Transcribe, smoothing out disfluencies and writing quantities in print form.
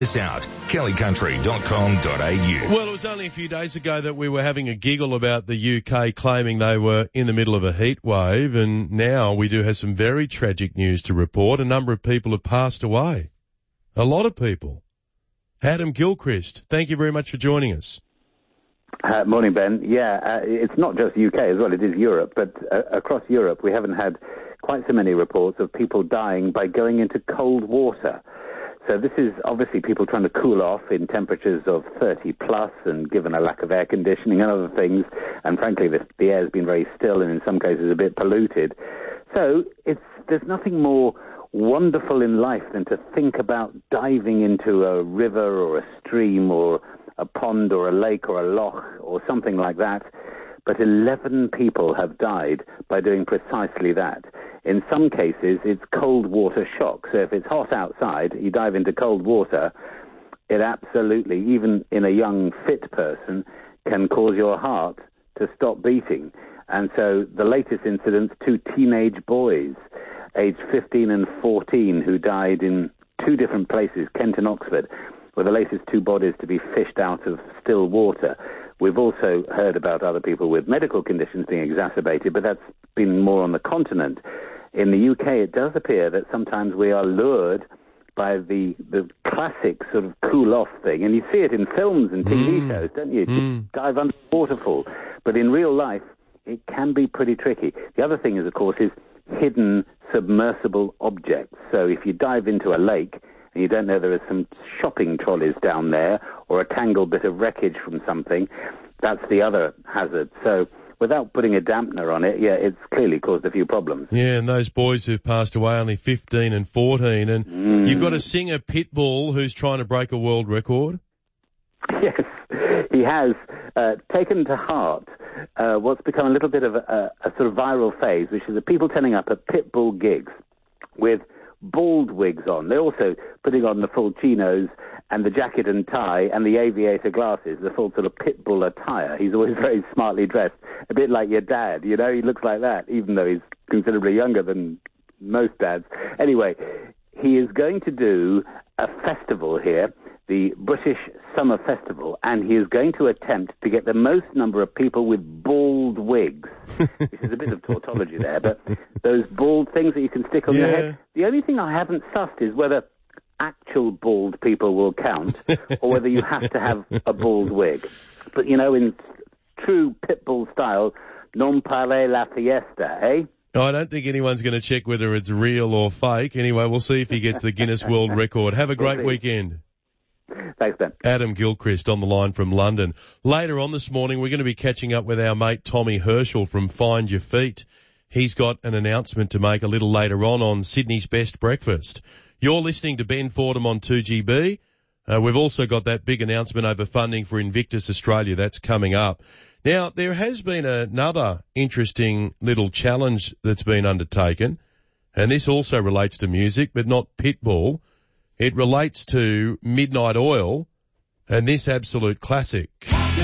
This out, kellycountry.com.au. Well, it was only a few days ago that we were having a giggle about the UK claiming they were in the middle of a heat wave, and now we do have some very tragic news to report. A number of people have passed away. A lot of people. Adam Gilchrist, thank you very much for joining us. Morning, Ben. It's not just UK as well, it is Europe, but across Europe we haven't had quite so many reports of people dying by going into cold water. So this is obviously people trying to cool off in temperatures of 30 plus, and given a lack of air conditioning and other things, and frankly the air has been very still and in some cases a bit polluted. So there's nothing more wonderful in life than to think about diving into a river or a stream or a pond or a lake or a loch or something like that. But 11 people have died by doing precisely that. In some cases, it's cold water shock. So if it's hot outside, you dive into cold water, it absolutely, even in a young, fit person, can cause your heart to stop beating. And so the latest incidents, 2 teenage boys, aged 15 and 14, who died in 2 different places, Kent and Oxford, were the latest 2 bodies to be fished out of still water. We've also heard about other people with medical conditions being exacerbated, but that's been more on the continent. In the UK, it does appear that sometimes we are lured by the classic sort of cool-off thing. And you see it in films and TV shows, don't you? You dive under a waterfall. But in real life, it can be pretty tricky. The other thing is, of course, is hidden submersible objects. So if you dive into a lake and you don't know there are some shopping trolleys down there or a tangled bit of wreckage from something, that's the other hazard. So without putting a dampener on it, it's clearly caused a few problems. Yeah, and those boys who've passed away, only 15 and 14, and you've got a singer, Pitbull, who's trying to break a world record. Yes, he has taken to heart what's become a little bit of a sort of viral phase, which is the people turning up at Pitbull gigs with bald wigs on. They're also putting on the full chinos and the jacket and tie and the aviator glasses, the full sort of Pitbull attire. He's always very smartly dressed, a bit like your dad, you know, he looks like that, even though he's considerably younger than most dads. Anyway, he is going to do a festival here, the British Summer Festival, and he is going to attempt to get the most number of people with bald wigs, which is a bit of tautology there, but those bald things that you can stick on your head. The only thing I haven't sussed is whether actual bald people will count or whether you have to have a bald wig. But, you know, in true Pitbull style, non parle la fiesta, eh? I don't think anyone's going to check whether it's real or fake. Anyway, we'll see if he gets the Guinness World Record. Have a great weekend. Thanks, Ben. Adam Gilchrist on the line from London. Later on this morning, we're going to be catching up with our mate Tommy Herschel from Find Your Feet. He's got an announcement to make a little later on Sydney's Best Breakfast. You're listening to Ben Fordham on 2GB. We've also got that big announcement over funding for Invictus Australia. That's coming up. Now, there has been another interesting little challenge that's been undertaken, and this also relates to music, but not Pitbull. It relates to Midnight Oil and this absolute classic.